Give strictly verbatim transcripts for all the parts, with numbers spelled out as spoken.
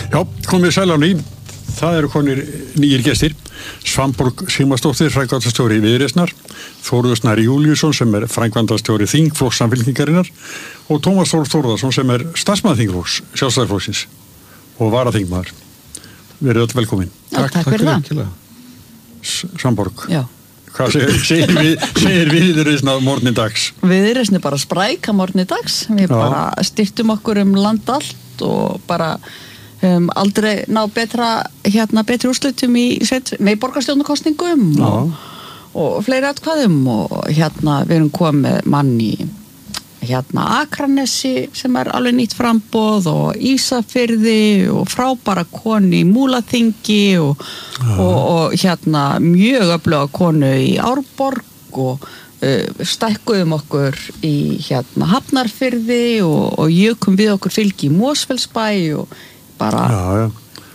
Já, komið sæl á ný. Það eru konir nýjir gestir. Svanborg Sigmarsdóttir, framkvæmdastjóri Viðreisnar, Þórður Snær Júlíusson sem er framkvæmdastjóri Þingflokks Samfylkingarinnar og Tómas Þór Þórðarsson sem er starfsmaður Þingflokks, Sjálfstæðisflokksins og varaþingmaður. Verið öll velkomin. Já, takk, takk fyrir það. Svanborg. Já. Hvað segir, segir, við, segir Viðreisn á morgni dags? Viðreisn er bara spræk á morgni dags. Við Já. bara styrtum okkur um land allt og bara um, aldrei ná betra, hérna, betri úrslitum í, í borgarstjórnarkosningum og, og fleiri atkvæðum og hérna við erum komið mann í hérna Akranesi sem er alveg nýtt framboð og Ísafirði og frábæra konu í Múlaþingi og, og, og hérna mjög öfluga konu í Árborg og uh, stækkuðum okkur í hérna Hafnarfirði og, og jökum við okkur fylgi í Mosfellsbæ og bara, já, já.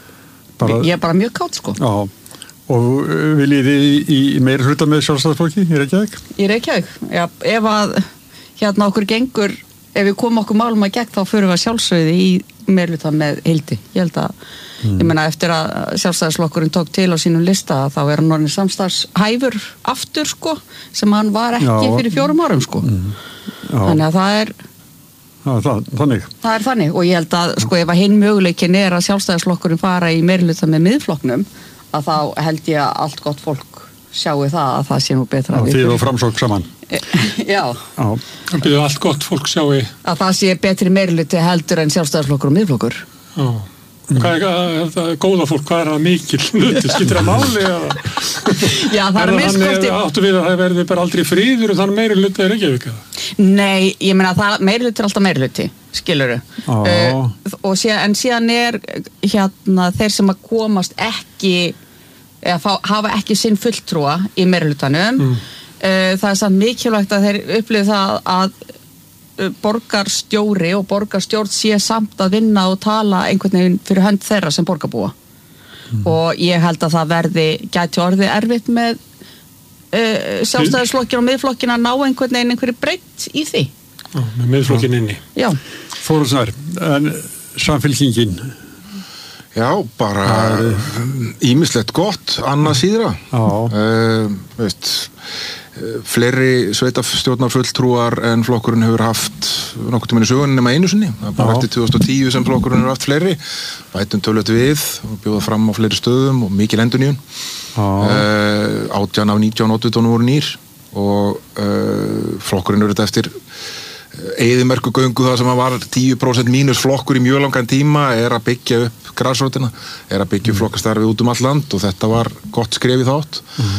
bara ég er bara mjög kátt sko. Já, og viljið þið í, í meiri hluta með Sjálfstæðisflokki í Reykjavík? Í Reykjavík, já, ef að hérna okkur gengur, ef við komum okkur málum að gegn þá förum við að sjálfsögði í meirhluta með Hildi. Ég held að, mm. ég meina eftir að Sjálfstæðisflokkurinn tók til á sínum lista þá er hann orðinn samstarfshæfur aftur sko, sem hann var ekki Já. fyrir fjórum árum sko. Mm. Þannig að það er Já, það, þannig. Það er þannig og ég held að sko ef að hinn möguleikin er að Sjálfstæðisflokkurinn fara í meirhluta með Miðflokknum að þá held ég að allt gott fólk sjáu það að það sé nú betra Já, þið og Framsókn saman. Já. Já. Það byrju allt gott fólk sjáu að það sé betri meirhluti heldur en Sjálfstæðisflokkur og Miðflokkur. Já. Hvað er það góða fólk, hvað er það mikil hluti, skiptir það máli eða? Já, það er að misskipti. Áttu við að það verði bara aldrei friður og þannig meirhluti er ekki eða? Nei, ég meina það meirhluti er alltaf meirhluti, skilurðu. Uh, og síðan, en síðan er hérna þeir sem að komast ekki eða fá, hafa ekki sinn fulltrúa í meirhlutanum. Mm. Uh, það er samt mikilvægt að þeir upplifa það að borgarstjóri og borgarstjórn sé samt að vinna og tala einhvern veginn fyrir hönd þeirra sem borgarbúa. Mm. Og ég held að það verði gæti orðið erfitt með uh, Sjálfstæðisflokkin og Miðflokkin að ná einhvern veginn einhverju breytt í því. Já, með Miðflokkin inni. Já. Þórður Snær, en Samfylkingin? Já, bara ýmislegt gott, annað síðra. Já. Uh, veist, fleiri sveitastjórnarfulltrúar en flokkurinn hefur haft nokkuð tímann í sögunni nema einu sinni. Það er bara eftir tvö þúsund og tíu sem flokkurinn hefur haft fleiri. Bætum tölvöld við og bjóða fram á fleiri stöðum og mikil endurnýjun. Uh, átján af nítján oddvitunum voru nýr og uh, flokkurinn eru þetta eftir eyðimerkurgöngu það sem að var tíu prósent mínus flokkur í mjög langan tíma er að byggja upp grasrótina, er að byggja upp flokkastarfi út um allt land og þetta var gott skref í þátt.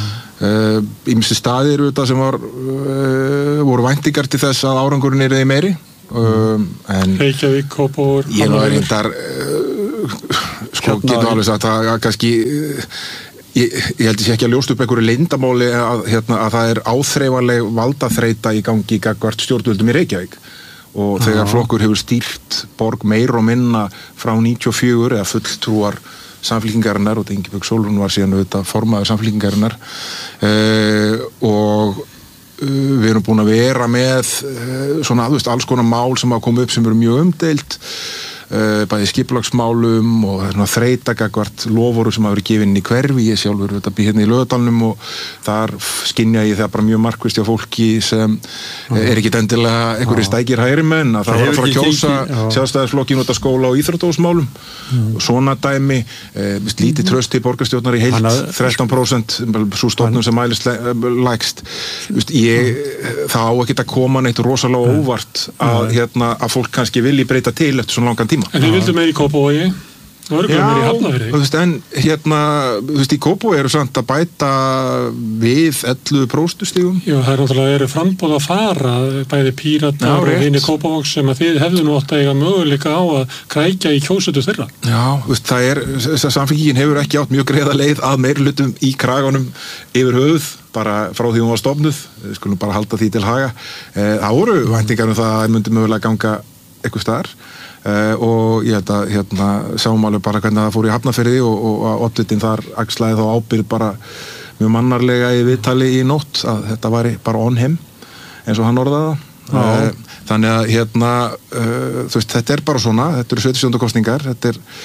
Ýmsir uh, staðir auðvitað sem var, uh, voru væntingar til þess að árangurinn er eða meiri. Um, en Reykjavík, Kópavogur, ég nú er reyndar uh, sko getur alveg sagt að, að kannski uh, Ég, ég held að sé ekki að ljóst upp einhverju leyndamáli að, hérna, að það er áþreifanleg valdaþreita í gangi gagnvart stjórnvöldum í Reykjavík og þegar Aha. flokkur hefur stýrt borg meir og minna frá níutíu og fjögur eða fulltrúar Samfylkingarinnar og Ingibjörg Sólrún var síðan auðvitað formaður Samfylkingarinnar uh, og uh, við erum búin að vera með uh, svona þú veist alls konar mál sem hafa komið upp sem eru mjög umdeilt Uh, bæði skipulagsmálum og þreita gagnvart loforðu sem hafa verið gefin í hverfi, ég sjálfur þetta býð hérna í Laugardalnum og þar skynja ég það bara mjög markvisst hjá fólki sem uh, er ekki endilega einhverjir stækir hægri menn að það var að fara að kjósa Sjálfstæðisflokkin út af skóla og íþróttahúsmálum mm. svona dæmi uh, lítið tröst til borgarstjórnar í heild þrettán prósent svo stofnum sem mælist lægst ég, það á ekki að koma neitt rosalega óvart að, hérna, að fólk kannski vilji breyta til eftir svona langan tíma. En þið vildu meira í Kópavogi? Það voru bara meira í Hafnarfirði? Já, þú veist, en hérna, þú veist, í Kópavogi eru samt að bæta við ellefu prósentustigum. Jú, það er náttúrulega eru framboð að fara, bæði Píratar og hinir Kópavogs sem að þið hefðu nú átt að eiga möguleika á að krækja í kjósendur þeirra. Já, þú veist, það er, Samfylkingin hefur ekki átt mjög greiða leið að meirihlutum í kraganum yfir höfuð, bara frá því hún var stofnuð, við skulum bara halda því til haga. Það voru væntingar um það að myndi mögulega ganga eitthvað staðar. Uh, og ég held að hérna, sjáum alveg bara hvernig það fór í Hafnarfirði og, og að oddvitinn þar axlaði þá ábyrgð bara mjög mannarlega í viðtali í nótt að þetta væri bara on him eins og hann orðaði það uh, þannig að hérna uh, þú veist, þetta er bara svona, þetta eru sautján kosningar þetta er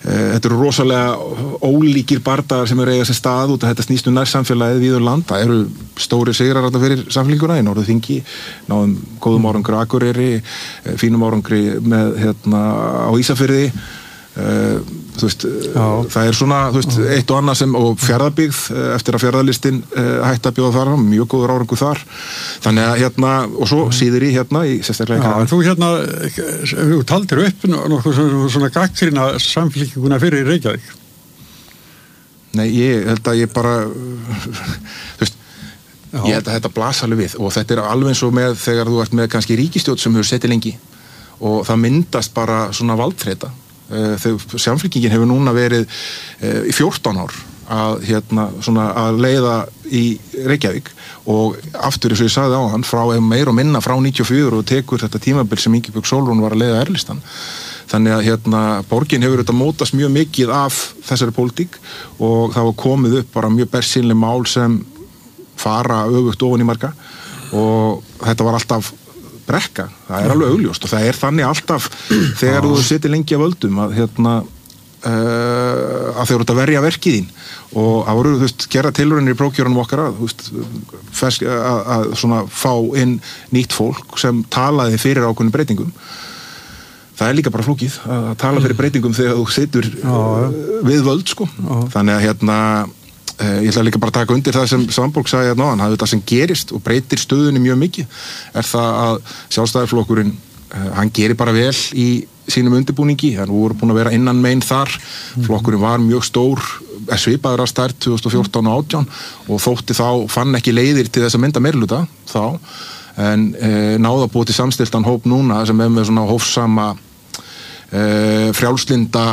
þetta eru rosalega ólíkir bardagar sem eru eiga sér stað út að þetta snýst um nærsamfélagið víður land. Það eru stóri sigrar þarna fyrir samfélkinguna í Norðurþingi, náðum góðum árangri á Akureyri, fínum árangri með hérna á Ísafirði. Uh, þú veist, uh, það er svona þú veist, eitt og annað sem, og Fjarðabyggð uh, eftir að Fjarðarlistin uh, hætti að bjóða þar mjög góður árangur þar, þannig að hérna, og svo síður í hérna í sérstaklega. Já, en þú hérna þú taldir upp nokkuð svona, svona gagnrýna samfélkinguna fyrir Reykjavík. Nei, ég held að ég bara þú veist, Já. ég held að þetta blasa alveg við, og þetta er alveg eins og með þegar þú ert með kannski ríkisstjórn sem hefur setið lengi og það myndast bara svona valdþreyta. Þegar samfélkingin hefur núna verið uh, í fjórtán ár að, hérna, svona, að leiða í Reykjavík, og aftur eins og ég sagði á hann frá meir og minna frá níutíu og fjögur og tekur þetta tímabil sem Ingibjörg Sólrún var að leiða R-listan. Þannig að hérna, borgin hefur þetta mótast mjög mikið af þessari pólitík og það var komið upp bara mjög bersýnileg mál sem fara öfugt ofan í marga, og þetta var alltaf brekka, það er alveg augljóst og það er þannig alltaf þegar þú situr lengi að völdum að hérna uh, að þeir eru að verja verkið þín, og það voru, þú veist, gera tilraunir í prófkjörunum okkar að, þú veist, fersk, að, að svona fá inn nýtt fólk sem talaði fyrir ákveðnum breytingum. Það er líka bara flókið að tala fyrir breytingum þegar þú situr uh, við völd, sko. Já. Þannig að hérna Uh, ég ætla líka bara að taka undir það sem Svanborg sagði hérna áðan, það er það sem gerist og breytir stöðunni mjög mikið, er það að Sjálfstæðisflokkurinn, uh, hann gerir bara vel í sínum undirbúningi, hann voru búin að vera innan megin þar, mm. flokkurinn var mjög stór, svipaður að stærð tvö þúsund og fjórtán og átján og þótti þá, fann ekki leiðir til þess að mynda meirihluta þá, en uh, náða búið til samstiltan hóp núna sem er með svona hófsama uh, frjálslinda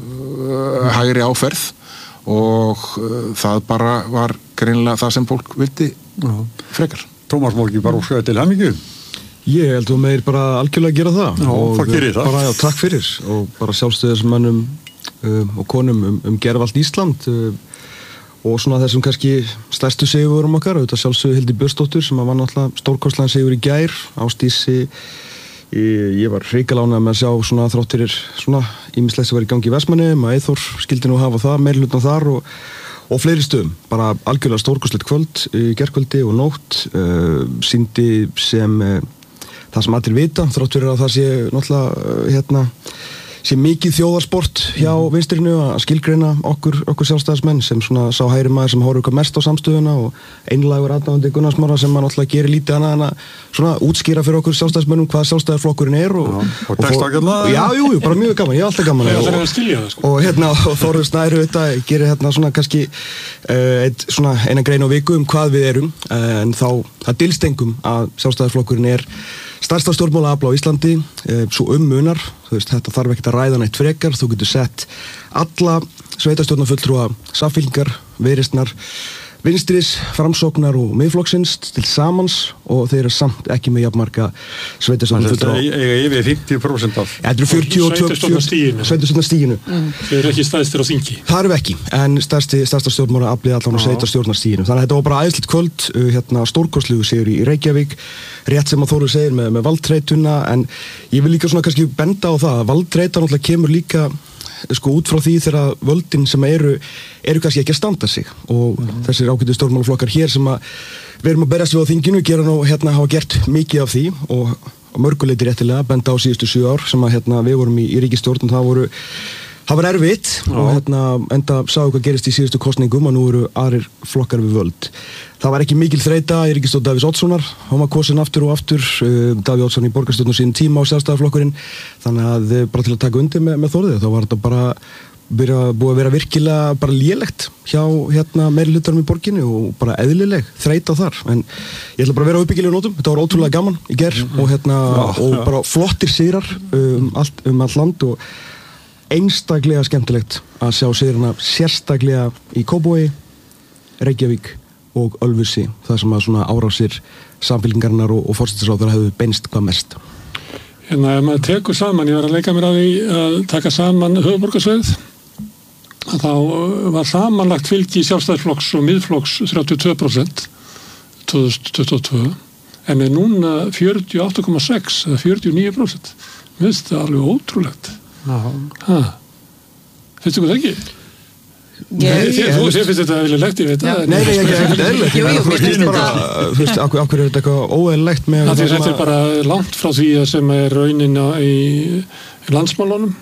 uh, hægri áferð, og uh, það bara var greinilega það sem fólk vildi frekar. Tómas Morgi, bara óskaði til hamingju. Ég held að meir bara algjörlega gera það. Já, og það gerir það. Bara, já, takk fyrir, og bara sjálfstöðismönnum um, og konum um, um Gervalt Ísland um, og svona þessum kannski stærstu sigurum okkar, auðvitað sjálfsögðu Hildi Björnsdóttur sem var náttúrulega stórkostlegan sigur í gær, Ásdísi. Ég, ég var hrikalána með að sjá svona þrátturir svona ýmislegt sem var í gangi í Vestmannaeyjum, að Eyþór skildi nú hafa það, meirihlutann þar og, og fleiri stöðum. Bara algjörlega stórkostlegt kvöld í gærkvöldi og nótt, uh, sýndi sem uh, það sem allir vita, þrátturir að það sé náttúrulega uh, hérna sé mikið þjóðarsport hjá vinstrinu að skilgreina okkur, okkur sjálfstæðismenn sem svona sá hægri maður sem horfir hvað mest á samstöðuna og einlægur aðdáandi Gunnar Smára sem maður náttúrulega gerir lítið annað en að svona útskýra fyrir okkur sjálfstæðismennum hvað sjálfstæðisflokkurinn er og, já, og, og tekst ákveðlega. Já, jú, jú, bara mjög gaman, ég er alltaf gaman. Já, það er að skilja það, sko. Og hérna, og Þórður Snæri þetta gerir hérna svona kannski uh, eitt, svona eina grein á viku um hvað við erum, uh, en þá það dylst engum að sjálfstæðisflokkurinn er stærsta stjórnmálaafl á Íslandi, e, svo um munar, þú veist, þetta þarf ekkert að ræða neitt frekar, þú getur sett alla sveitarstjórnarfulltrúa Samfylkingar, Viðreisnar, Vinstris, Framsóknar og Miðflokksins til samans og þeir eru samt ekki með jafnmarga sveitarstjórnarfulltrúa. Þetta eiga yfir fimmtíu prósent af. Þetta eru fjörutíu og tvö sveitarstjórnarstiginu. Mm. Þeir eru ekki stærstir á þingi. Það eru ekki, en stærsti, stærsta stjórnmála aflið allan á sveitarstjórnarstiginu. Þannig að þetta var bara æðislegt kvöld, hérna stórkostlegu sigur í Reykjavík, rétt sem að Þórður segir með, með valdþreytuna, en ég vil líka svona kannski benda á það að valdþreytan náttúrulega kemur líka sko út frá því þegar völdin sem eru eru kannski ekki að standa sig og mm. þessir ágætu stjórnmálaflokkar hér sem að við erum að berjast við á þinginu gera nú hérna hafa gert mikið af því og, og mörguleiti réttilega benda á síðustu sjö ár sem að hérna við vorum í, í ríkisstjórn og það voru það var erfitt Já. og hérna enda sáu hvað gerist í síðustu kosningum og nú eru aðrir flokkar við völd. Það var ekki mikil þreyta í ríkisstjórn Davíðs Oddssonar, hann var kosinn aftur og aftur, uh, Davíð Oddsson í borgarstjórn sín tíma á sjálfstæðisflokkurinn, þannig að bara til að taka undir með, með Þórði, þá var þetta bara byrja, búið að vera virkilega bara lélegt hjá hérna meirihlutanum í borginni og bara eðlileg þreyta þar, en ég ætla bara að vera á uppbyggilegum nótum, þetta var ótrúlega gaman í gerð mm-hmm. og hérna, já, og já. bara flottir sigrar um allt, um allt land og einstaklega skemmtilegt að sjá sigrana sérstaklega í Kópavogi, Reykjavík og Ölfusi, það sem að svona árásir Samfylkingarinnar og, og forsætisráðherra hefðu beinst hvað mest. Hérna, ef maður tekur saman, ég var að leika mér að því að taka saman höfuðborgarsvæðið, þá var samanlagt fylgi Sjálfstæðisflokks og Miðflokks þrjátíu og tvö prósent tvö þúsund tuttugu og tvö, en er núna fjörutíu og átta komma sex eða fjörutíu og níu prósent. Mér finnst það alveg ótrúlegt. Ha. Finnst þú það ekki? Ég- Þú finnst þetta eðlilegt, ég veit það. Nei, nei, ekki ekkert eðlilegt. Jú, jú, Þú veist, mér finnst þetta er bara, þú veist, af hverju er þetta eitthvað óeðlilegt með Það það þetta sem er bara langt frá því að sem er raunin á- í, í landsmálunum.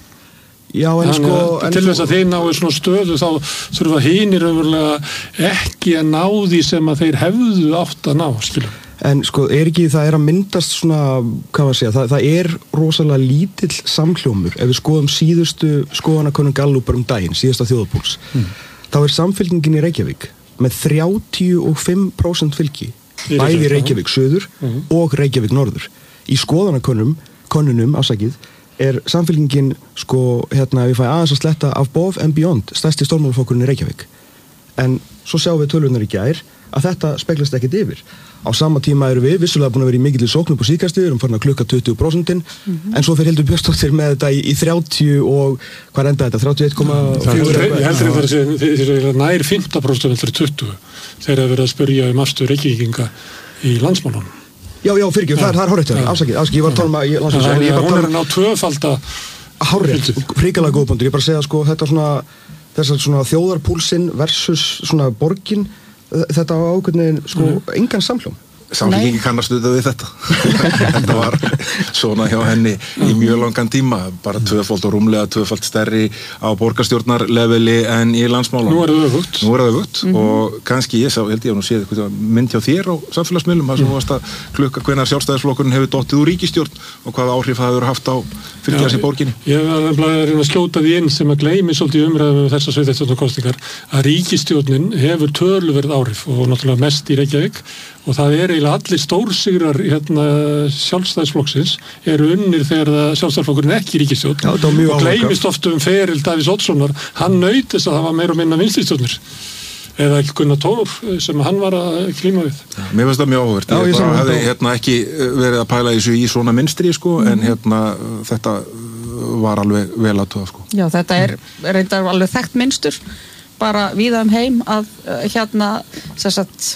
Já, en Þannig sko... að en til sko- þess að þeir náu svona stöðu þá þurfa hinir umverulega ekki að ná því sem að þeir hefðu átt að ná, skiljum. En sko, er ekki, það er að myndast svona, hvað var að segja, það, það er rosalega lítill samhljómur ef við skoðum síðustu skoðanakönnun Gallupar um daginn, síðasta þjóðapúls. Mm. Þá er samfylkingin í Reykjavík með þrjátíu og fimm prósent fylgi, Í bæði Reykjavík, Reykjavík söður Mhm. og Reykjavík norður. Í skoðanakönnum, könnunum, afsakið, er samfylkingin, sko, hérna, ef ég fæ aðeins að sletta above and beyond, stærsti stórmálaflokkurinn í Reykjavík. En svo sjáum við tölunar í gær að þetta speglast ekkert yfir. Á sama tíma eru við vissulega búin að vera í mikill sókn upp á síðkastið, við erum farin að klukka tuttugu prósent Mhm. en svo fyrir Hildur Björnsdóttir með þetta í, í þrjátíu og hvað enda þetta, þrjátíu og einn komma fjögur Ég heldur þetta að þeir nær fimmtán prósent eftir tuttugu þegar það verið að spyrja um afstöðu Reykvíkinga í landsmálunum. Já, já, fyrir ekki, það, það er hárrétt hjá þér, afsakið, afsakið, ég var að tala um að ég, landsins, Þannig ég að var að hún tala er um að ná tvöfalda hárrétt, fríkalega góðbundur, ég bara að segja sko, þetta svona, þessar svona þjóðarpúlsinn versus svona borgin, þetta á ákveðin, sko, engan samhljóm. Samfélkingi kannast auðvitað við þetta. Þetta var svona hjá henni í mjög langan tíma, bara tvöfald og rúmlega tvöfald stærri á borgarstjórnarleveli en í landsmálum. Nú er það öfugt. Nú er það öfugt mm -hmm. og kannski ég sá, held ég að nú séð eitthvað mynd hjá þér á samfélagsmiðlum, þar sem þú varst að klukka hvenær sjálfstæðisflokkurinn hefur dottið úr ríkisstjórn og hvaða áhrif það hefur haft á fylgjast í borginni. Ég var að reyna að skjóta því inn sem að gleymi svolítið umræðum með þessar sveitarstjórnarkosningar að ríkisstjórnin hefur töluverð áhrif og náttúrulega mest í Reykjavík og það er eiginlega allir stórsigrar hérna, sjálfstæðisflokksins eru unnir þegar sjálfstæðisflokkurinn er ekki í ríkisstjórn Já, þetta var mjög og áhugavert. gleymist oft um feril Davís Oddssonar, hann naut þess að það var meira og minna vinstristjórnir eða ekki Gunnar Tór sem hann var að klíma við. Mér finnst það mjög áhugavert. Já, ég Ég sá bara þetta hefði á- hérna, ekki verið að pæla í þessu í svona mynstri sko, en hérna þetta var alveg vel að tóða sko. Já, þetta er reyndar alveg þekkt mynstur bara víða um heim að uh, hérna sem sagt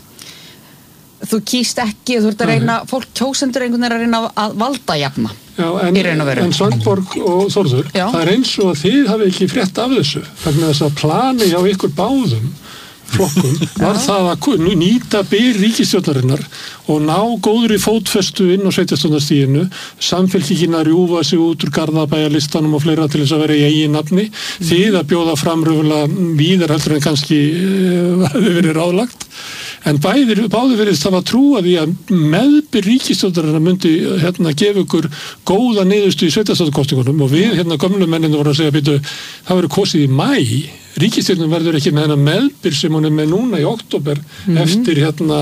þú kýst ekki, þú ert að reyna fólk kjósendur einhvern veginn að reyna að valda jafna Já, en, í raun og veru. en Svanborg og Þórður, Já. það er eins og að þið hafi ekki frétt af þessu vegna þess að plani hjá ykkur báðum flokkum var það að ku- nýta byr ríkisstjórnarinnar og ná góðri fótfestu inn á sveitarstjórnarstíðinu, samfélkingin að rjúfa sig út úr Garðabæjarlistanum og fleira til þess að vera í eigin nafni, þið að bjóða framröfulega víðar heldur en kannski uh, hafi verið ráðlagt. En bæðir, báðir verið það var trúa því að meðbyr ríkisstjórnarinnar myndi hérna gefa ykkur góða niðurstu í sveitarstjórnarkosningunum og við hérna gömlu menninu voru að segja býtu, það verður kosið í mæ, ríkisstjórnin verður ekki með hennar meðbyr sem hún er með núna í október eftir hérna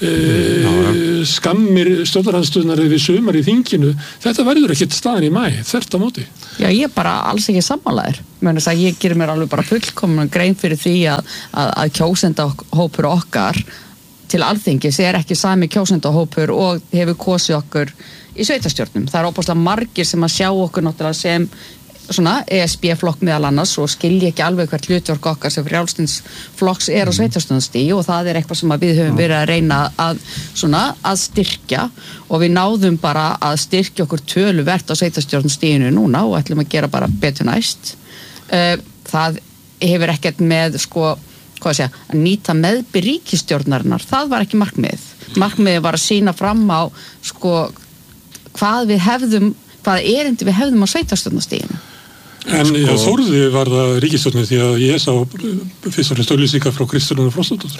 e, skammir stjórnarandstöðnar við sumar í þinginu, þetta verður ekki staðan í mæ, þvert á móti. Já, ég er bara alls ekki sammálaður. Mér finnst að ég gerir mér alveg bara fullkomna grein fyrir því að, að, að kjósendahópur okkar til Alþingis er ekki sami kjósendahópur og hefur kosið okkur í sveitarstjórnum. Það er óbúslega margir sem að sjá okkur náttúrulega sem svona E S B-flokk meðal annars og skilja ekki alveg hvert hlutverk okkar sem frjálsins flokks er á sveitarstjórnarstígi og það er eitthvað sem að við höfum verið að reyna að, svona, að styrkja og við náðum bara að styrkja okkur töluvert á sveitarstjórnarstíginu núna og ætlum að gera bara betur næst. Það hefur ekkert með sko hvað að segja, að nýta meðbyr ríkisstjórnarinnar, það var ekki markmið. Markmiðið var að sýna fram á sko hvað við hefðum, hvað erindi við hefðum á sveitarstjórnarstíginu. En sko, Þórði var það ríkisstjórnin því að ég sá fyrst og fremst auglýsingar frá Kristrúnu Frostadóttur.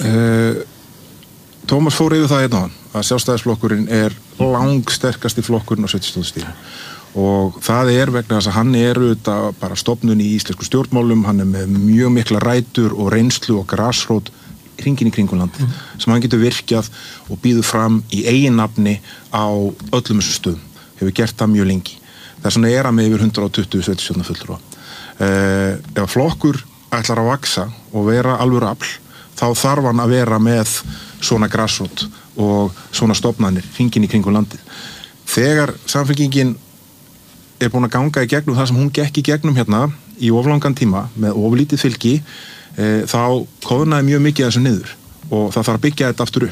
Uh, Tómas fór yfir það hérna að sjálfstæðisflokkurinn er langsterkasti flokkurinn á sveitarstjórnarstíginu og það er vegna þess að hann er auðvitað bara stofnun í íslensku stjórnmálum, hann er með mjög mikla rætur og reynslu og grasrót hringinn í kringum landið mm. sem hann getur virkjað og býður fram í eigin nafni á öllum þessum stöðum, hefur gert það mjög lengi. Þess vegna er hann með yfir hundrað og tuttugu sveitarstjórnarfulltrúa. Uh, ef flokkur ætlar að vaksa og vera alvöru afl, þá þarf hann að vera með svona grasrót og svona stofnanir hringinn í kringum landið. Þegar samfélkingin er búin að ganga í gegnum það sem hún gekk í gegnum hérna í oflangan tíma með oflítið fylgi e, þá koðnaði mjög mikið þessu niður og það þarf að byggja þetta aftur upp.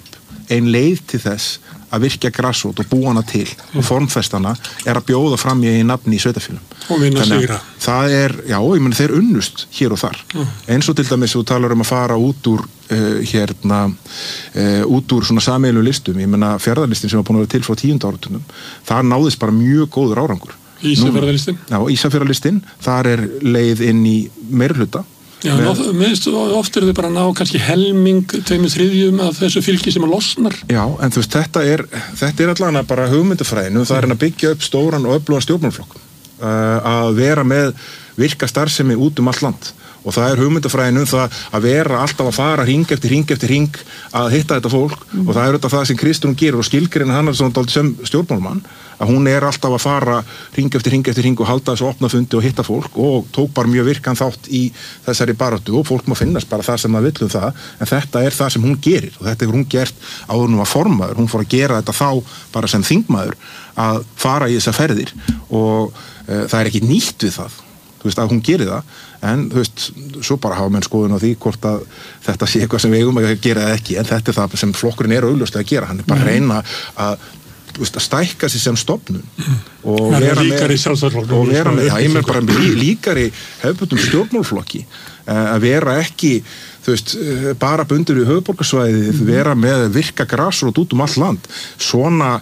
ein leið til þess að virkja grassrót og búa hana til og formfestana er að bjóða fram í einn nafni í sveitafélum og vinna sigra. Það er, já, ég meni þeir unnust hér og þar, mm. eins og til dæmis þú talar um að fara út úr uh, hérna, uh, út úr svona sameiginlegu listum, ég mena fjarðarlistin sem var búin að vera til frá tíunda áratundum, það náðist bara mjög góður árangur. Ísafjarðarlistin? Já, Ísafjarðarlistin, þar er leið inn í meirhluta. Já, minnst oft eru þau bara að ná kannski helming, tveimur þriðjum af þessu fylgi sem að losnar. Já, en þú veist, þetta er, þetta er allavega bara hugmyndafræðinu, það er að byggja upp stóran og öflugan stjórnmálaflokk, uh, að vera með virka starfsemi út um allt land. Og það er hugmyndafræðinu um það að vera alltaf að fara hring eftir hring eftir hring að hitta þetta fólk mm. og það er þetta það sem Kristrún gerir og skilgreina hann svona dálítið sem stjórnmálmann, að hún er alltaf að fara hring eftir hring eftir hring og halda þessu opna fundi og hitta fólk og tók bara mjög virkan þátt í þessari baráttu og fólk má finnast bara það sem það vill um það, en þetta er það sem hún gerir og þetta hefur hún gert áður nú að formaður, hún fór að gera þetta þá bara sem þingmaður að fara í þessa ferðir og uh, það er ekki nýtt við það. Þú veist, að hún gerir það, en þú veist, svo bara hafa menn skoðun á því hvort að þetta sé eitthvað sem við eigum að gera eða ekki, en þetta er það sem flokkurinn er augljóslega að gera, hann er bara að reyna að, þú veist, að stækka sig sem stofnun og hann vera með, og vera með, já, ég með bara lí, líkari hefðbundum stjórnmálflokki, að vera ekki, þú veist, bara bundur í höfuðborgarsvæðið, vera með virka grassrót út um allt land, svona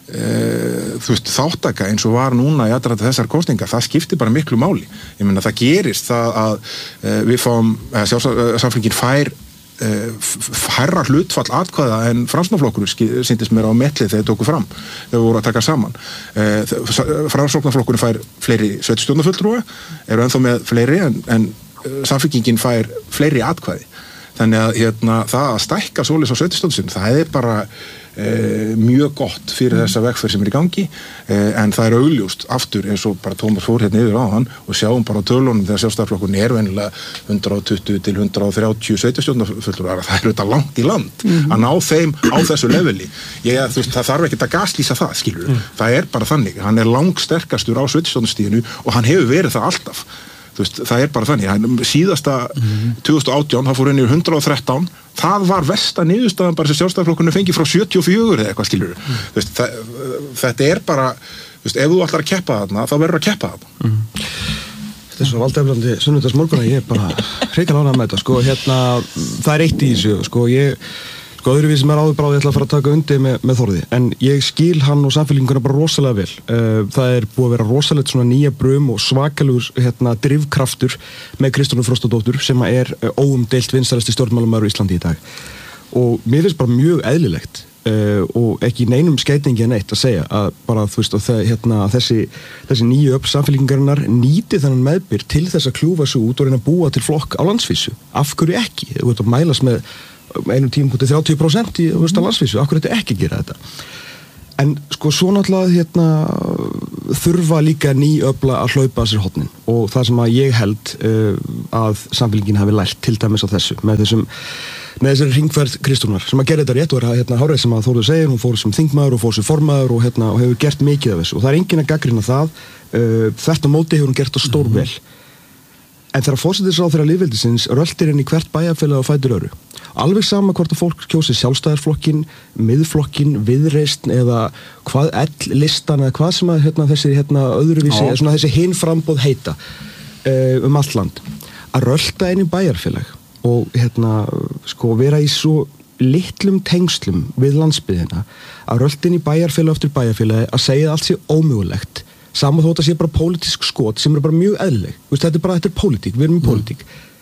Uh, þú veist, þáttaka eins og var núna í aðdraganda þessar kosningar, það skiptir bara miklu máli. Ég meina, það gerist það að uh, við fáum, uh, sjálfstæðisflokkurinn fær uh, hærra hlutfall atkvæða en Framsóknarflokkurinn sýndist mér á metlið þegar tóku fram, þegar voru að taka saman. Uh, Framsóknarflokkurinn fær fleiri sveitarstjórnarfulltrúa, eru ennþá með fleiri en, en uh, Samfylkingin fær fleiri atkvæði. Þannig að hérna, það að stækka svoleiðis á sveitarstjórnarsinn, það er bara Eh, mjög gott fyrir þessa vegferð sem er í gangi eh, en það er augljóst aftur eins og bara Tómas fór hérna yfir á hann og sjáum bara á tölunum þegar sjálfstæðisflokkurinn er venjulega hundrað tuttugu til hundrað þrjátíu sveitarstjórnarfulltrúar, það er auðvitað langt í land mm-hmm. að ná þeim á þessu leveli. Ég, þú veist, það þarf ekkert að gaslýsa það, skilur mm. það er bara þannig, hann er langsterkastur á sveitarstjórnarstiginu og hann hefur verið það alltaf. Þú veist, það er bara þannig, hann, síðasta mm-hmm. tvö þúsund og átján, hann fór inn í hundrað og þrettán, það var versta niðurstaðan bara sem sjálfstæðisflokkurinn fengi frá sjötíu og fjögur eða eitthvað, skilur mm. þú veist, það, þetta er bara, þú veist, ef þú ætlar að keppa þarna, þá verður að keppa þarna. Mm. Þetta er svo valdeflandi sunnudagsmorgun að ég er bara hreikal ánægður með þetta, sko, hérna, það er eitt í þessu, sko, ég Sko öðruvísi sem er áður bráð ég ætla að fara að taka undir með, með Þórði, en ég skil hann og samfélkinguna bara rosalega vel. Það er búið að vera rosalegt svona nýja brum og svakalugur hérna, drifkraftur með Kristrúnu Frostadóttur sem er óumdeilt vinsælasti stjórnmálamaður í Íslandi í dag. Og mér finnst bara mjög eðlilegt uh, og ekki neinum skeytingi en eitt að segja að bara þú veist að það, hérna, þessi, þessi nýju öfl samfélkingarinnar nýti þennan meðbyr til þess að kljúfa sig út og reyna að búa til flokk á landsvísu. Af hverju ekki? Þú veit að mælas með einum tímapunkti þrjátíu prósent í veist, landsvísu, af hverju þetta ekki gera þetta? En sko svo náttúrulega hérna, þurfa líka nýöfla að hlaupa að sér hornin og það sem að ég held uh, að samfélkingin hafi lært til dæmis á þessu með þessum með þessari hringferð Kristrúnar sem að gera þetta rétt og er hérna hárið sem að Þórður segir, hún fór sem þingmaður og fór sem formaður og, hérna, og hefur gert mikið af þessu og það er enginn að gagnrýna það uh, þetta móti hefur hún gert það stór vel. En þegar forsætisráðherra lýðveldisins röltir inn í hvert bæjarfélag á fætur öðru. Alveg sama hvort að fólk kjósi sjálfstæðisflokkin, miðflokkin, viðreisn eða hvað ell-listan eða hvað sem að hérna, þessi hérna, öðruvísi, eða svona þessi hinframboð heita uh, um allt land. Að rölta inn í bæjarfélag og hérna, sko, vera í svo litlum tengslum við landsbyggðina að rölta inn í bæjarfélag eftir bæjarfélagi að segja að allt sé ómögulegt. Saman þótt að sé bara pólitísk skot sem er bara mjög eðlileg. Þetta er bara, þetta er pólitík, við erum í pólitík.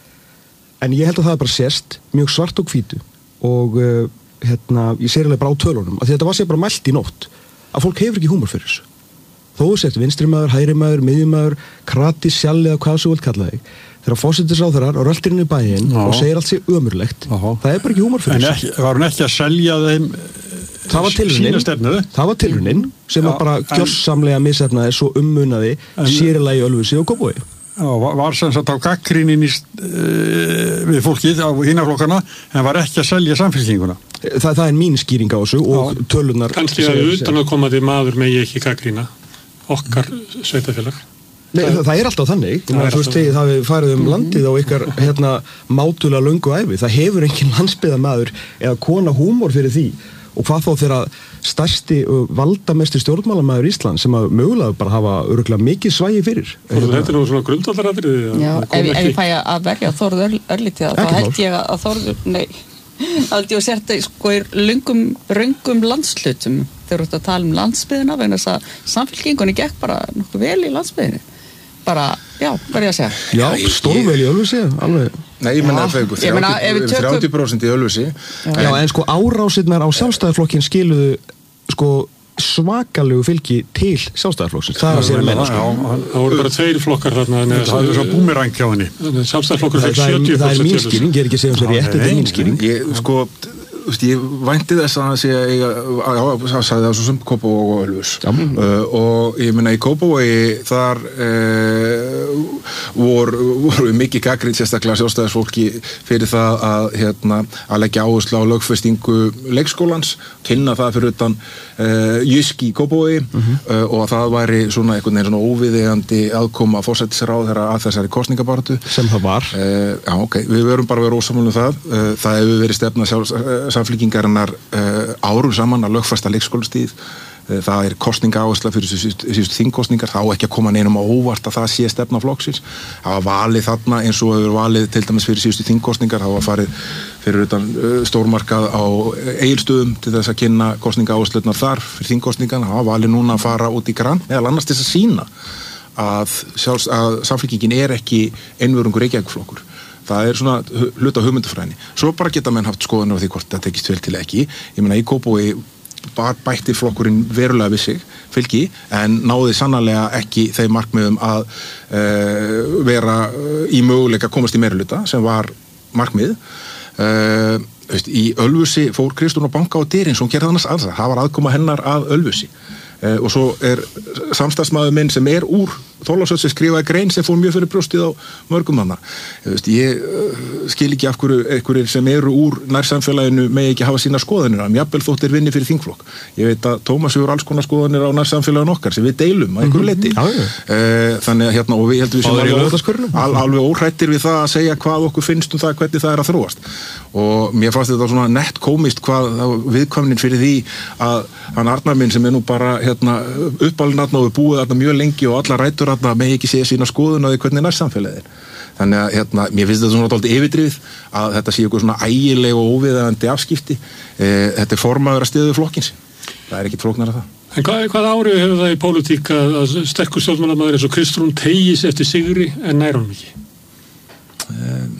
En ég held að það er bara sést mjög svart og hvítu og uh, hérna, ég segir alveg bara á tölunum að þetta var sér bara mælt í nótt að fólk hefur ekki húmor fyrir þessu. Þó þú sett vinstri maður, hægri maður, miðjumaður, krati, sjalli eða hvað svo vilt kalla þig. Þegar forsætisráðherrar og röltir inn í bæinn og segir allt sér ömurlegt, það er bara ekki húmor fyrir þessu. En var hún ekki að selja þeim Það var tilraunin, það var tilraunin sem var bara gjörsamlega misefnaði svo ummunaði sérilagi Ölfusi og Kópavogi. Já, var sem sagt á gagnrýnin í, uh, við fólkið á hinaflokkana en var ekki að selja samfélkinguna. Þa, það er mín skýring á þessu og tölunar. Kannski að utan að koma til maður megi ekki gagnrýna okkar sveitafélag. Nei, það, það er alltaf þannig. Það, er alltaf... Veist, það við farið um landið á ykkar hérna, mátulega löngu æfi. Það hefur engin landsbyggðarmaður eða kona húmor fyrir því og hvað þá þegar stærsti og valdamesti stjórnmálamæður Ísland sem að mögulega bara hafa örgulega mikið svægi fyrir. Og þetta er nú svona grundvallaratriði. Já, ef, ef ég fæ að verja Þórður ör, örlítið þá held ég að Þórður, nei, held ég að sérta sko í löngum, röngum landslutum þegar þú ert að tala um landsbyðina vegna þess að samfylkingunni gekk bara nokkuð vel í landsbyðinu. Bara, já, verði að segja. Já, stórvel í Ölfusi, alveg. Nei, ég menna þrjátíu prósent í Ölfusi. Já, en, en sko árásirnar á Sjálfstæðisflokkin skiluðu sko svakalegu fylgi til Sjálfstæðisflokksins. Það er að segja meina, sko. Það voru bara tveir flokkar þarna. Það er svo búmerang hjá henni. Sjálfstæðisflokkur fekk sjötíu prósent. Það er mín skýring, ég er ekki að segja um sér rétt, þetta er mín skýring. Ég, sko, ég vænti þess að það sé að það sagði það svo sem Kópavogi og Ölfus uh, og ég meina í Kópavogi þar uh, voru, voru mikið gagnrýnt sérstaklega sjálfstæðisfólki fyrir það að, hérna, að leggja áherslu á lögfestingu leikskólans, kynna það fyrir utan uh, Jysk í Kópavogi uh-huh. uh, og að það væri svona einhvern veginn svona óviðeigandi aðkoma forsætisráðherra að þessari kosningabaráttu sem það var uh, já, ok, við verum bara að vera ósammála um það uh, það hefur verið stefna sjálfs samfylkingarinnar uh, árum saman að lögfesta leikskólastíð. Uh, það er kosningaáhersla fyrir síðustu þingkosningar, þá ekki að koma neinum á óvart að það sé stefna flokksins. Það var valið þarna eins og hefur valið til dæmis fyrir síðustu þingkosningar, það var farið fyrir utan uh, stórmarkað á Egilsstöðum til þess að kynna kosningaáherslunar þar fyrir þingkosningan. Það var valið núna að fara út í Grand, meðal annars til þess að sýna að, sjálfs, að samfylkingin er ekki einvörðungur Reykjavíkurflokkur. Það er svona hluta hugmyndafræðinni. Svo bara geta menn haft skoðunar á því hvort það tekist vel til ekki. Ég meina í Kópavogi bætti flokkurinn verulega við sig fylgi en náði sannarlega ekki þeim markmiðum að uh, vera í möguleika að komast í meirihluta sem var markmið. Uh, veist, í Ölfusi fór Kristrún á banka á dyrinn sem hún gerði annars alls. Það var aðkoma hennar að Ölfusi. Uh, og svo er samstarfsmaður minn sem er úr Þorlákshöfn sem skrifaði grein sem fór mjög fyrir brjóstið á mörgum þarna. Ég, ég uh, skil ekki af hverju einhverjir sem eru úr nærsamfélaginu megi ekki hafa sína skoðanir að jafnvel þóttir vinni fyrir þingflokk. Ég veit að Tómas hefur alls konar skoðanir á nærsamfélaginu okkar sem við deilum að einhverju leyti. Mm-hmm. uh, þannig að hérna og við heldum við sem alveg, al, alveg óhrættir við það að segja hvað okkur finnst um það hvernig það er að þróast. Og mér fannst þetta svona nett komist hvað viðkvæmnin fyrir því að hann Arnar minn sem er nú bara hérna, uppálinatn og við búið þarna mjög lengi og alla rætur þarna með ekki segja sína skoðun á því hvernig nærsamfélagið er. Þannig að hérna, mér finnst þetta svona dálítið yfirdrifið að þetta sé eitthvað svona ægileg og óviðeigandi afskipti. E, þetta er formaður að stiðu flokkins. Það er ekkit flóknar að það. En hvað, hvað árið hefur það í pólitík að, að sterkur stjórnmálamaður eins og Kristrún tegis eftir sigri en nær honum ekki? Um,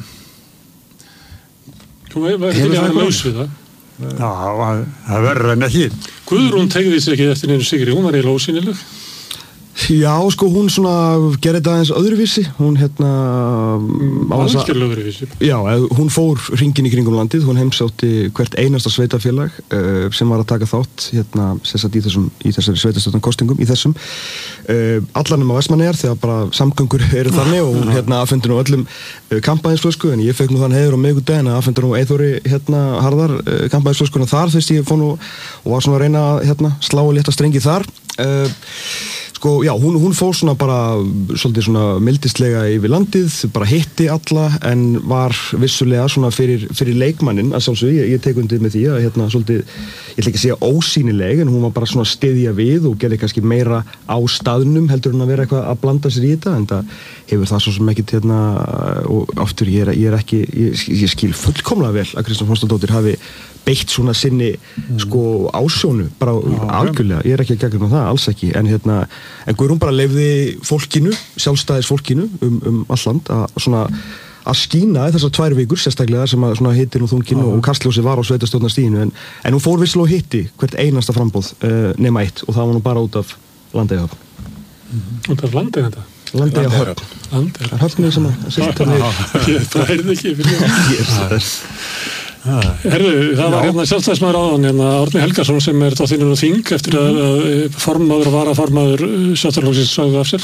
Þú veist ekki að vera laus við það? Já, það verður en ekki. Guðrún tegði sér ekki eftir neinu sigri, hún var eiginlega ósýnileg. Já, sko, hún svona gerði þetta aðeins öðruvísi, hún hérna algjörlega öðruvísi. Já, hún fór hringinn í kringum landið, hún heimsátti hvert einasta sveitafélag uh, sem var að taka þátt hérna, sessat í þessum, í þessari sveitastjórnarkosningum, í þessum uh, allanum á Vestmannaeyjar þegar bara samgöngur eru þannig og hún hérna afhendir nú öllum uh, kampaðinsflösku, en ég fekk nú þann heiður á miðvikudaginn að afhendir nú Eyþóri hérna harðar uh, kampaðinsflöskuna þar, þess ég fór nú og var svona að reyna að hérna, slá og létta strengi þar. Uh, Sko, já, hún, hún fór svona bara svolítið svona mildislega yfir landið, bara hitti alla en var vissulega svona fyrir, fyrir leikmannin að sjálfsög, ég, ég tek undir með því að hérna svolítið, ég ætla ekki að segja ósýnileg en hún var bara svona styðja við og gerði kannski meira á staðnum heldur en að vera eitthvað að blanda sér í þetta en það hefur það svo sem ekkit hérna og aftur ég er, ég er ekki, ég, ég skil fullkomlega vel að Kristrún Frostadóttir hafi beitt svona sinni mm. sko ásjónu bara já, algjörlega, ég er ekki að gegna það, alls ekki en hérna, en Guðrún bara leyfði fólkinu, sjálfstæðis fólkinu um, um all land að svona að skína þessar tvær vikur sérstaklega sem að svona hittin og þungin og kastljósi var á sveitastjórnarstíðinu en, en hún fór visslega og hitti hvert einasta framboð uh, nema eitt og það var nú bara út af Landeyjahöfn. Mm-hmm. Út af Landeyjahöfn? Landeyjahöfn. Landeyjahöfn. Höfnið sem að sýttar niður. Það er ekki fyrir Herðu, það var hérna sjálfstæðismaður áðan hérna Árni Helgason sem er dóttirinn á þing eftir að, að formaður og varaformaður Sjálfstæðisflokksins sagði af sér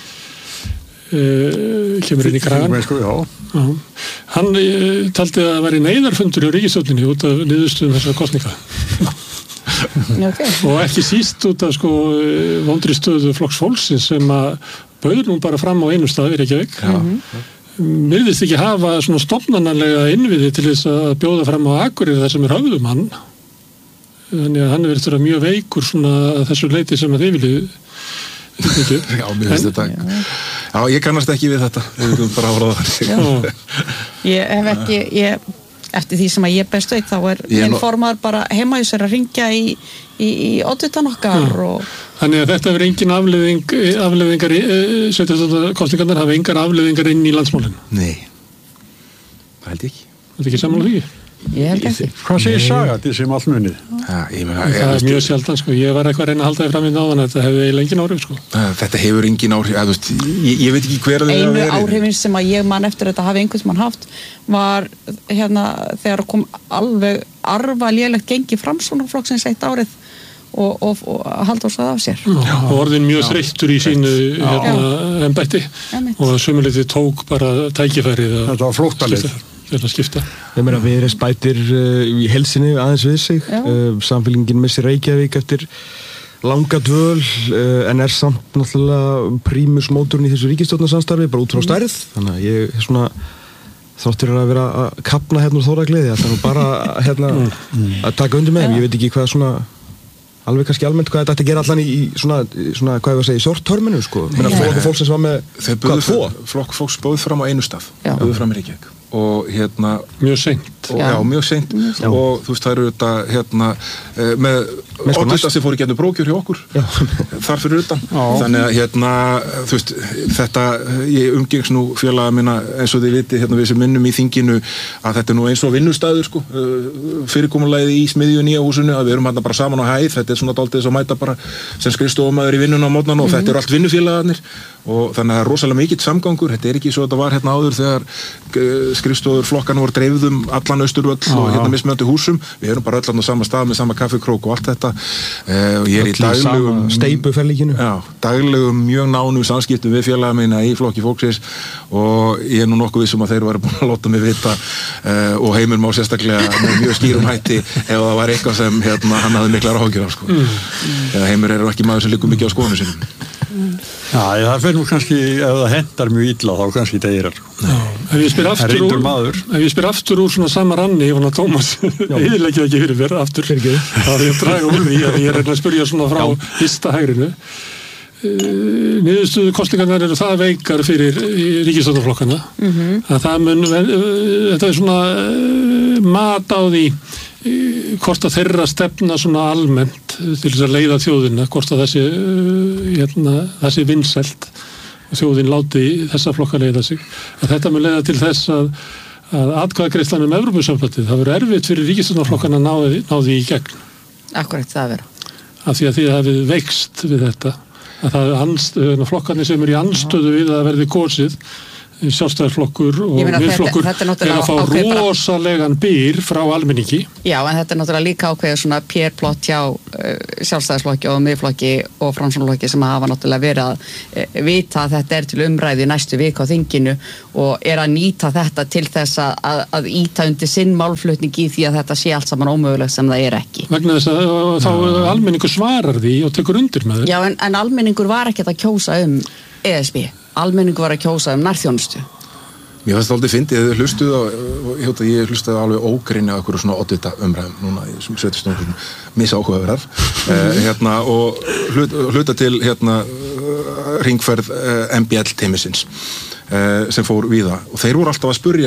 e, kemur inn í kragan sko, já. Hann e, taldi að það væri neyðarfundur í ríkisstjórninni út af niðurstöðum þessara kosninga okay. og ekki síst út af sko vondri stöðu Flokks fólksins sem að bauður nú bara fram á einum stað í Reykjavík mm-hmm. Virðist ekki hafa svona stofnanarlega innviði til þess að bjóða fram á Akureyri þar sem er höfðumann þannig að hann verður mjög veikur svona að þessu leiti sem að þið viljið ekki. Já, mér finnst þetta Já, ég kannast ekki við þetta við erum bara áraða þar Ég hef ekki ég, eftir því sem að ég best veit þá er minn formaður bara heima í sér að ringja í, í, í oddvitan okkar og Þannig að þetta verður engin afleiðing, afleiðingar, sveitarstjórnar kosningarnar hafa engar afleiðingar inn í landsmálinu? Nei, það held ég ekki. Þetta er ekki sammála því? Ég held ekki. Hvað segir Saga til sem allt munið? Ja, meina, það er mjög sjaldan, sko. Ég var eitthvað að reyna að halda það fram í náðan að þetta hefur eiginlega engin áhrif, sko. Þetta hefur engin áhrif, að, veist, ég, ég veit ekki hver Einu það er. Áhrifin sem að ég man eftir þetta hafi einhvers mann haft var hérna þegar kom alveg arfa lélegt gengi Framsóknarflokksins eitt árið og, og, og Halldór sagði af sér. Já, og orðin mjög þreyttur í sínu hérna, embætti og sömuleyti tók bara tækifærið að þetta var flóttalið til að skipta. Ég meina við erum spætir uh, í helsinni aðeins við sig uh, samfélgingin missir Reykjavík eftir langa dvöl uh, en er samt náttúrulega prímus mótorinn í þessu ríkisstjórnarsamstarfi bara út frá stærð, þannig að ég er svona þáttur að vera að kapna hérna úr þóragliði, þetta er nú bara hérna að taka undir með, ég veit ekki hvað svona alveg kannski almennt hvað þetta ætti að gera allan í, í svona, svona, hvað ég var að segja, í short-terminu sko. Mér að flokk fólk sem var með, hvað, tvo? Flokk fólks bóð fram á einu stað, bóð fram í Reykjavík og hérna mjög seint og, já. já, mjög seint já. Og þú veist það eru þetta hérna með oddvita sem fór í getnu brókjur hjá okkur þar fyrir utan já. Þannig að hérna þú veist þetta ég umgengs nú félaga minna eins og þið viti hérna við sem minnum í þinginu að þetta er nú eins og vinnustæður sko fyrirkomulagið í smiðjunni á húsinu að við erum hérna bara saman á hæð þetta er svona dálítið þess að mæta bara sem skrifstofumæður í vinnuna á mótnan og mm-hmm. þetta eru allt vinnufélagarnir og þannig að það er rosalega mikill samgangur þetta er ekki svo að þetta var hérna áður þegar skrifstofur flokkan voru dreifðum allan Austurvöll ah, og hérna mismöndi húsum við erum bara öll á sama stað með sama kaffikrók og allt þetta uh, og ég er í daglegum steipuferlíkinu já, daglegum mjög nánum samskiptum við félaga mína í flokki fólksins og ég er nú nokkuð vissum að þeir varu búin að láta mig vita uh, og Heimir má sérstaklega með mjög skýrum hætti ef það var eitthvað sem hérna, hann hafði miklar áhyggjur af sko. mm. uh, Heimir er ekki maður sem liggur mikið á skoðunum sínum Já, það fyrir nú kannski, ef það hendar mjög illa þá kannski degir ef ég spyr aftur úr ef ég spyr aftur úr svona sama ranni ég vona Tómas, yfirleikið ekki fyrir mér aftur, þá er ég að draga úr því að ég er að spyrja svona frá fyrsta hægrinu niðurstöðu kosningarnar eru það veikar fyrir ríkisstjórnarflokkana mm-hmm. að það mun þetta er svona mat á því hvort að þeirra stefna svona almennt til þess að leiða þjóðina hvort að þessi hérna, þessi vinsælt þjóðin láti þessa flokka leiða sig að þetta mun leiða til þess að að atkvæðagreiðslan um Evrópusambandið það verður erfitt fyrir ríkisstjórnarflokkana að ná, ná því í gegn. Akkurat það vera af því að þið hafið veikst við þetta að það er anst, flokkarnir sem eru í anstöðu við að verði kosið sjálfstæðisflokkur og miðflokkur er að fá rosalegan byr frá almenningi. Já, en þetta er náttúrulega líka ákveðið svona pérplott hjá uh, sjálfstæðisflokki og miðflokki og framsóknarflokki sem hafa náttúrulega verið að uh, vita að þetta er til umræði næstu viku á þinginu og er að nýta þetta til þess að, að, að íta undir sinn málflutning í því að þetta sé allt saman ómögulegt sem það er ekki. Vegna þess að þá almenningur svarar því og tekur undir með þér. Já, en, en almenningur var ekkert að kjósa um E S B. Almenningu var að kjósa um nærþjónustu. Mér fannst það aldrei fyndið, ég hlustuð á, ég hlustuð alveg ógrinni á einhverju svona oddvita umræðum núna í sveitarstjórnum misáhugaverðar eh, hérna, og hlut, hluta til hérna, hringferð eh, M B L teimisins eh, sem fór víða og þeir voru alltaf að spurja